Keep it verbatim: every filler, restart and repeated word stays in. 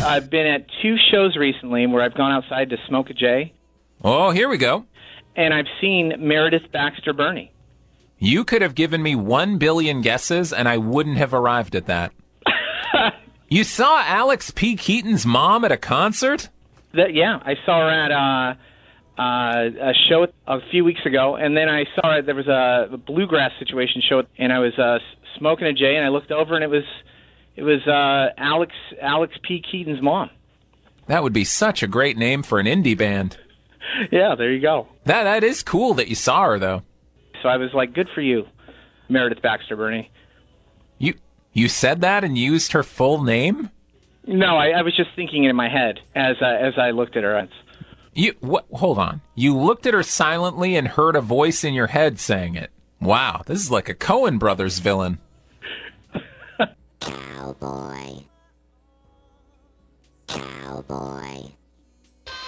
I've been at two shows recently where I've gone outside to smoke a J. Oh, here we go. And I've seen Meredith Baxter Birney. You could have given me one billion guesses, and I wouldn't have arrived at that. You saw Alex P. Keaton's mom at a concert? That, yeah, I saw her at uh, uh, a show a few weeks ago, and then I saw her, there was a, a bluegrass situation show, and I was uh, smoking a J, and I looked over, and it was it was uh, Alex Alex P. Keaton's mom. That would be such a great name for an indie band. Yeah, there you go. That That is cool that you saw her, though. So I was like, good for you, Meredith Baxter Birney. You you said that and used her full name? No, I, I was just thinking it in my head as uh, as I looked at her. It's... You what? Hold on. You looked at her silently and heard a voice in your head saying it. Wow, this is like a Coen Brothers villain. Cowboy.